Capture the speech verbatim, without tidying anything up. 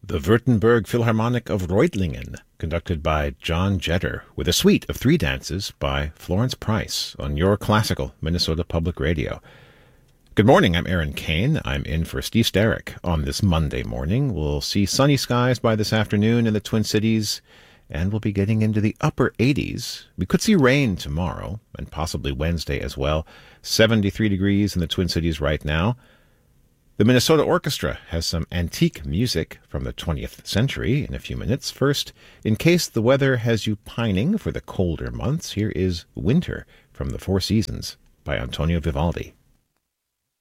The Württemberg Philharmonic of Reutlingen, conducted by John Jetter, with a suite of three dances by Florence Price on your classical Minnesota Public Radio. Good morning, I'm Aaron Kane. I'm in for Steve Sterrick on this Monday morning. We'll see sunny skies by this afternoon in the Twin Cities, and we'll be getting into the upper eighties. We could see rain tomorrow, and possibly Wednesday as well. seventy-three degrees in the Twin Cities right now. The Minnesota Orchestra has some antique music from the twentieth century in a few minutes. First, in case the weather has you pining for the colder months, here is Winter from the Four Seasons by Antonio Vivaldi.